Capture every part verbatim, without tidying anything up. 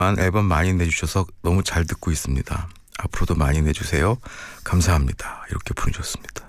앨범 많이 내주셔서 너무 잘 듣고 있습니다. 앞으로도 많이 내주세요. 감사합니다. 이렇게 보내주셨습니다.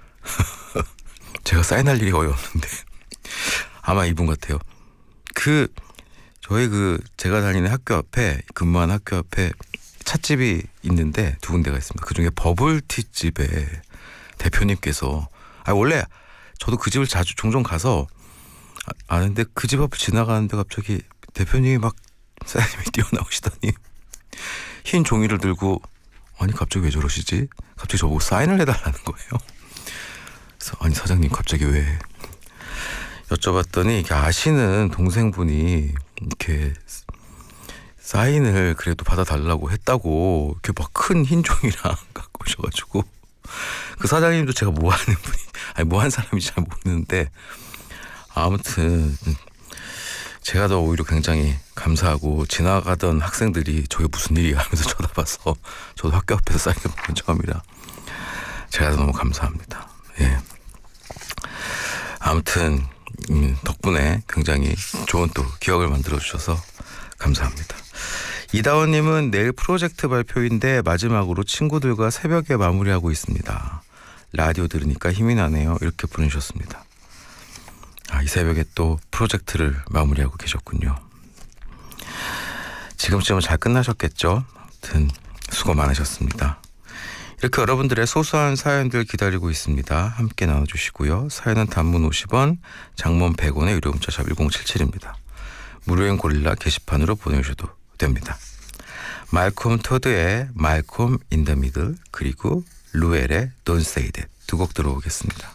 제가 사인할 일이 거의 없는데 아마 이분 같아요. 그 저희 그 제가 다니는 학교 앞에 근무하는 학교 앞에 찻집이 있는데 두 군데가 있습니다. 그중에 버블티집에 대표님께서 아 원래 저도 그 집을 자주 종종 가서 아는데 그 집 앞을 지나가는데 갑자기 대표님이 막 사장님이 뛰어나오시더니 흰 종이를 들고 아니 갑자기 왜 저러시지? 갑자기 저보고 사인을 해달라는 거예요. 그래서 아니 사장님 갑자기 왜? 여쭤봤더니 이렇게 아시는 동생분이 이렇게 사인을 그래도 받아달라고 했다고 이렇게 막 큰 흰 종이랑 갖고 오셔가지고 그 사장님도 제가 뭐 하는 분이 아니 뭐 하는 사람인지 잘 모르는데 아무튼 제가 더 오히려 굉장히 감사하고 지나가던 학생들이 저게 무슨 일이야 하면서 쳐다봐서 저도 학교 앞에서 사인을 본 처음이라 제가 너무 감사합니다. 예. 아무튼 음, 덕분에 굉장히 좋은 또 기억을 만들어 주셔서 감사합니다. 이다원님은 내일 프로젝트 발표인데 마지막으로 친구들과 새벽에 마무리하고 있습니다. 라디오 들으니까 힘이 나네요. 이렇게 보내주셨습니다. 아, 이 새벽에 또 프로젝트를 마무리하고 계셨군요. 지금쯤은 잘 끝나셨겠죠? 아무튼 수고 많으셨습니다. 이렇게 여러분들의 소소한 사연들 기다리고 있습니다. 함께 나눠주시고요. 사연은 단문 오십 원, 장문 백 원의 유료 문자 샵 일공칠칠입니다. 무료인 고릴라 게시판으로 보내주셔도 됩니다. 말콤 토드의 말콤 인 더 미들 그리고 루엘의 Don't Say That 두 곡 들어오겠습니다.